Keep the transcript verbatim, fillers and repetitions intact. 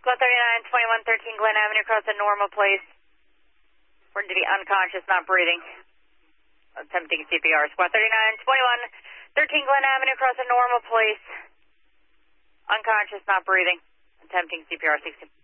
Squad thirty-nine, twenty-one thirteen Glen Avenue across a normal place. Reported to be unconscious, not breathing. Attempting C P R. Squad thirty-nine, twenty-one thirteen Glen Avenue across a normal place. Unconscious, not breathing. Attempting C P R. sixteen.